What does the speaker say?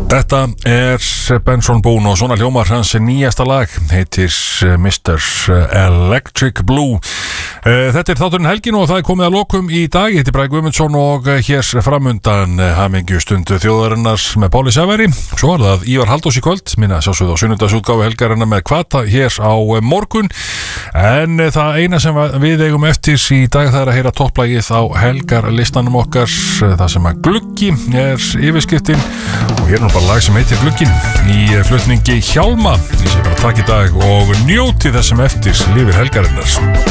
Þetta Benson Boone og svona hljómar hans nýjasta lag heitir Mr. Electric Blue. Þetta þátturinn helgin og það komið að lokum í dag. Ég heiti Bragi Guðmundsson og hér framundan hamingjustundu þjóðarinnar með Páli Sævari. Svo það Ívar Halldórs í kvöld, minna sjálfsögðu á sunnudagsútgáfu helgarinnar með Kvata hér á morgun. En það eina sem við eigum eftir í dag það að heyra topplagið á helgarlistanum okkar, það sem að gluggi yfirskriftin og hér bara lag sem heitir Glugginn í flutningi Hjálma. Ég sé bara takk í dag og njóti þessum eftir lifir helgarinnar.